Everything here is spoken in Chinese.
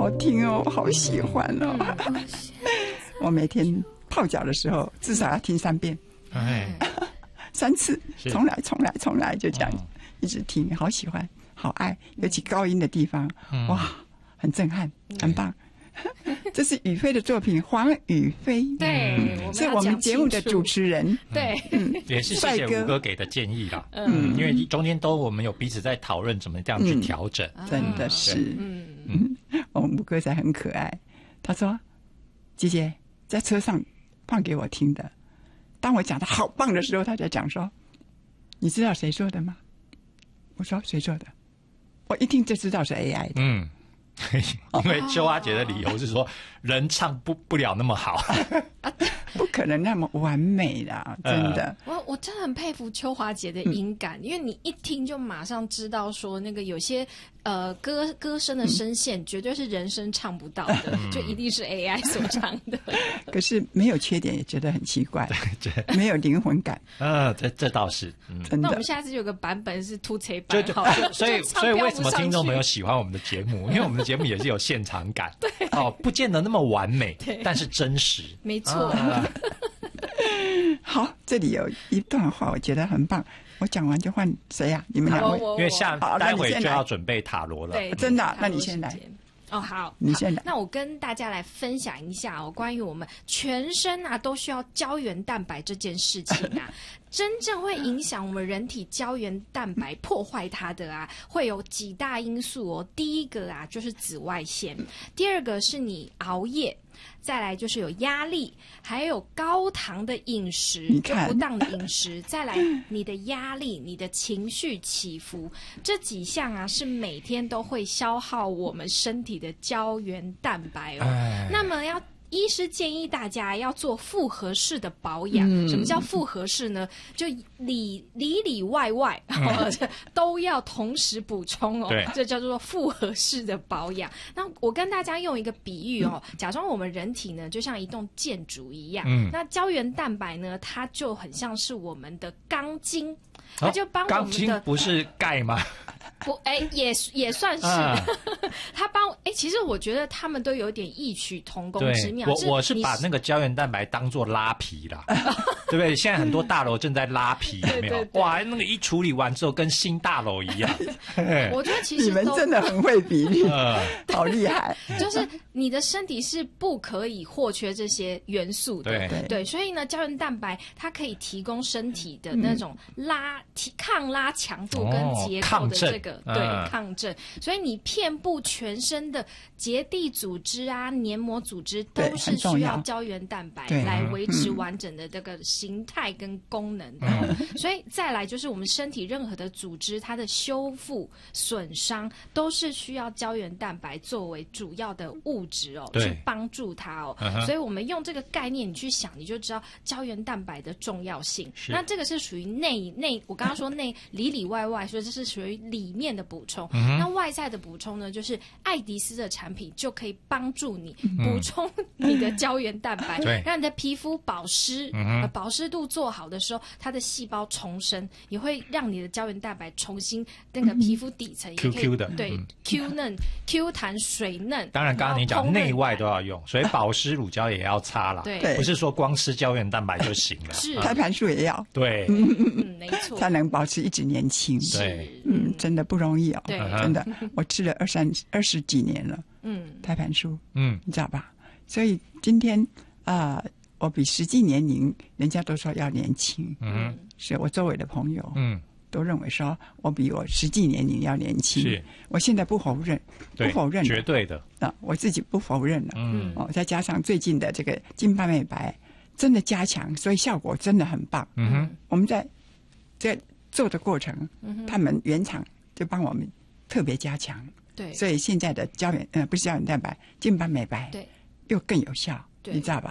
好听哦，好喜欢哦。我每天泡脚的时候至少要听3遍，3次，重来，就这样一直听，好喜欢，好爱，尤其高音的地方，哇，很震撼，很棒。这是宇飞的作品，黄宇飞， 对， 是我们节目的主持人， 对， 也是谢谢吴哥给的建议啦，因为中间我们有彼此在讨论怎么这样去调整， 真的是，我们吴哥才很可爱，他说：“姐姐在车上放给我听的，当我讲的好棒的时候，他才讲说，你知道谁说的吗？”我说：“谁说的？”我一听就知道是 AI 的， 因为秋花姐的理由是说，人唱不了那么好， 不可能那么完美啦，真的。 我真的很佩服秋华姐的音感，因为你一听就马上知道说那个有些歌声的声线绝对是人声唱不到的，就一定是 AI 所唱的。 可是没有缺点也觉得很奇怪，没有灵魂感。 这倒是， 真的。 那我们下次有个版本是突贼版， 所以为什么听众朋友喜欢我们的节目？因为我们的节目也是有现场感，对，不见得那么完美，但是真实， 没错。 好，这里有一段话我觉得很棒，我讲完就换谁呀？你们两位， 因为待会就要准备塔罗了， 对， 真的，那你先来。 好， 你先来。 那我跟大家来分享一下关于我们全身都需要胶原蛋白这件事情真正会影响我们人体胶原蛋白破坏它的会有几大因素第一个就是紫外线，第二个是你熬夜，再来就是有压力，还有高糖的饮食，就不当的饮食，再来你的压力，你的情绪起伏，这几项是每天都会消耗我们身体的胶原蛋白那么医师建议大家要做复合式的保养。什么叫复合式呢？就里外都要同时补充这叫做复合式的保养。那我跟大家用一个比喻假装我们人体呢就像一栋建筑一样，那胶原蛋白呢它就很像是我们的钢筋，它就帮我们的钢筋不是钙吗？ 不，也算是，他帮其实我觉得他们都有点异曲同工之妙。 我是把那个胶原蛋白当作拉皮啦，对不对？现在很多大楼正在拉皮，有没有？哇，那个一处理完之后跟新大楼一样。 我觉得其实你们真的很会比喻，好厉害。 就是你的身体是不可以或缺这些元素的，对，所以呢，胶原蛋白它可以提供身体的那种抗拉强度跟结构的这个抗震，所以你遍布全身的结缔组织黏膜组织都是需要胶原蛋白来维持完整的这个形态跟功能的。所以再来就是我们身体任何的组织，它的修复损伤都是需要胶原蛋白作为主要的物质去帮助它所以我们用这个概念你去想，你就知道胶原蛋白的重要性。那这个是属于内，我刚刚说里外，所以这是属于里面的补充。那外在的补充呢，就是爱迪斯的产品就可以帮助你补充你的胶原蛋白，让你的皮肤保湿，保湿度做好的时候，它的细胞重生，也会让你的胶原蛋白重新那个皮肤底层也可以 QQ 的， 对 Q 嫩 Q 弹水嫩。 当然，刚刚你讲内外都要用，所以保湿乳胶也要擦啦。 对， 不是说光吃胶原蛋白就行了。 是， 胎盘素也要。 对， 没错， 才能保持一直年轻。 对， 真的不容易对， 真的，我吃了20几年了。胎盘素，你知道吧？所以今天我比实际年龄，人家都说要年轻。所以我周围的朋友，都认为说我比我实际年龄要年轻。是，我现在不否认， 绝对的我自己不否认了。再加上最近的这个金斑美白真的加强，所以效果真的很棒。我们在做的过程，他们原厂就帮我们特别加强。对，所以现在的不是胶原蛋白，金斑美白，对，又更有效，你知道吧？